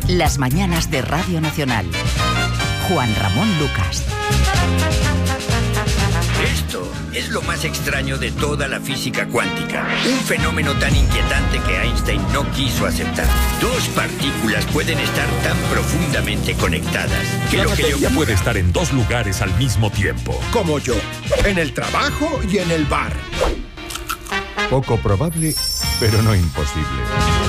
Las mañanas de Radio Nacional. Juan Ramón Lucas. Esto es lo más extraño de toda la física cuántica. Un fenómeno tan inquietante que Einstein no quiso aceptar. Dos partículas pueden estar tan profundamente conectadas que La lo que le materia puede estar en dos lugares al mismo tiempo. Como yo, en el trabajo y en el bar. Poco probable, pero no imposible.